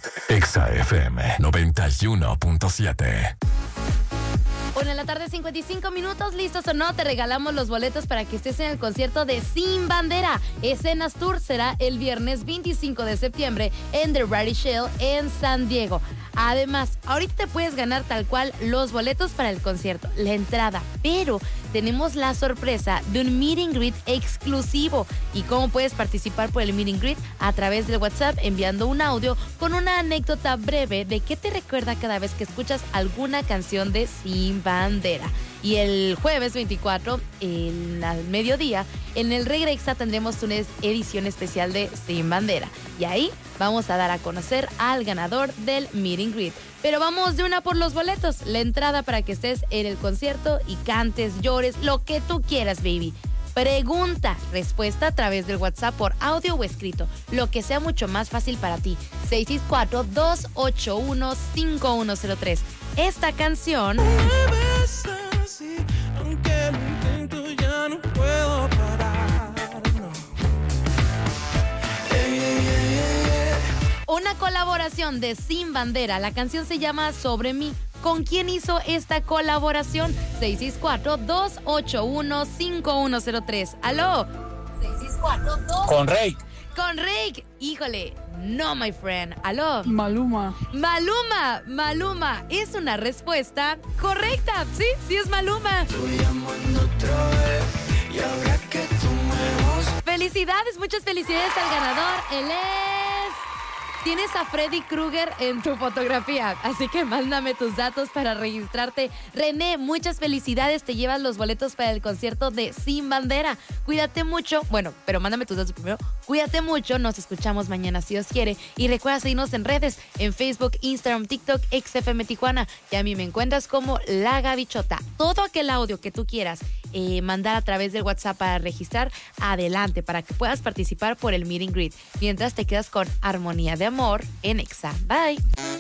Exa FM 91.7. 1:55 PM, listos o no, te regalamos los boletos para que estés en el concierto de Sin Bandera. Escenas Tour será el viernes 25 de septiembre en The Rally Shell en San Diego. Además, ahorita te puedes ganar tal cual los boletos para el concierto, la entrada, pero tenemos la sorpresa de un meet and greet exclusivo. ¿Y cómo puedes participar por el meet and greet? A través del WhatsApp, enviando un audio con una anécdota breve de qué te recuerda cada vez que escuchas alguna canción de Sin Bandera. Y el jueves 24, al mediodía, en el Regrexa tendremos una edición especial de Sin Bandera. Y ahí vamos a dar a conocer al ganador del meet and greet. Pero vamos de una por los boletos. La entrada para que estés en el concierto y cantes, llores, lo que tú quieras, baby. Pregunta, respuesta a través del WhatsApp por audio o escrito, lo que sea mucho más fácil para ti. 664-281-5103. Esta canción... Aunque lo intento ya no puedo parar, no. Una colaboración de Sin Bandera. La canción se llama Sobre mí. ¿Con quién hizo esta colaboración? 664-281-5103. ¿Aló? 664-2... Con Rake. Con Rake. Híjole, no, my friend. ¿Aló? Maluma. Maluma. Es una respuesta correcta. Sí es Maluma. Estoy llamando otra vez y ahora que tú me vas. Felicidades, muchas felicidades al ganador. Él es... Tienes a Freddy Krueger en tu fotografía, así que mándame tus datos para registrarte. René, muchas felicidades, te llevas los boletos para el concierto de Sin Bandera. Cuídate mucho, bueno, pero mándame tus datos primero. Cuídate mucho, nos escuchamos mañana si Dios quiere. Y recuerda seguirnos en redes, en Facebook, Instagram, TikTok, XFM Tijuana. Y a mí me encuentras como La Gavichota. Todo aquel audio que tú quieras mandar a través del WhatsApp para registrar, adelante, para que puedas participar por el meet and greet. Mientras te quedas con Armonía de Amor en Exa. Bye.